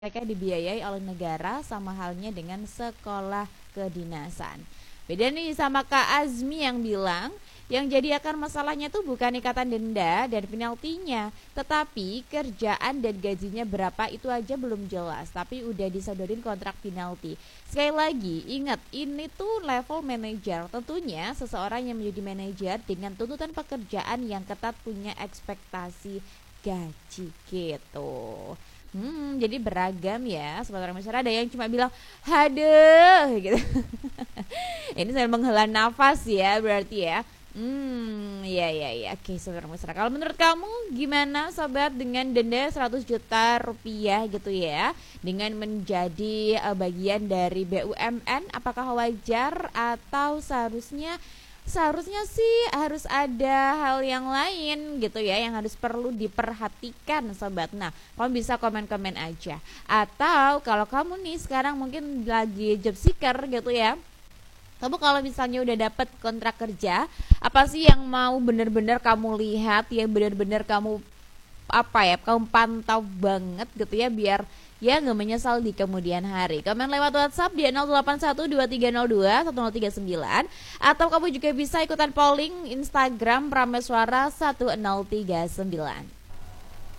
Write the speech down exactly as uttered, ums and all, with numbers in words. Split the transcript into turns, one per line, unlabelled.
mereka dibiayai oleh negara sama halnya dengan sekolah kedinasan. Beda nih sama Kak Azmi yang bilang yang jadi akar masalahnya tuh bukan ikatan denda dan penaltinya, tetapi kerjaan dan gajinya berapa itu aja belum jelas, tapi udah disodorin kontrak penalti. Sekali lagi, ingat ini tuh level manajer. Tentunya seseorang yang menjadi manajer dengan tuntutan pekerjaan yang ketat punya ekspektasi gaji gitu. Hmm, jadi beragam ya, sobat orang masyarakat. Ada yang cuma bilang, haduh gitu. Ini saya menghela nafas ya, berarti ya. Hmm, ya ya ya. Oke, sobat orang masyarakat. Kalau menurut kamu gimana sobat dengan denda seratus juta rupiah gitu ya, dengan menjadi uh, bagian dari B U M N, apakah wajar atau seharusnya Seharusnya sih harus ada hal yang lain gitu ya, yang harus perlu diperhatikan sobat. Nah, kamu bisa komen-komen aja. Atau kalau kamu nih sekarang mungkin lagi job seeker gitu ya, kamu kalau misalnya udah dapet kontrak kerja, apa sih yang mau bener-bener kamu lihat, yang bener-bener kamu apa ya, kamu pantau banget gitu ya, biar ya nggak menyesal di kemudian hari. Komen lewat WhatsApp di nol delapan satu dua tiga nol dua satu nol tiga sembilan, atau kamu juga bisa ikutan polling Instagram Prameswara satu nol tiga sembilan.